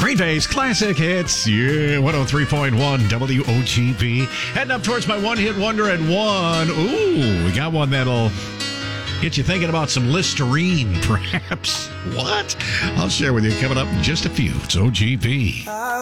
Green Day's classic hits, yeah, 103.1 WOGP. Heading up towards my one-hit wonder and one. Ooh, we got one that'll get you thinking about some Listerine, perhaps. What? I'll share with you coming up in just a few. It's OGP.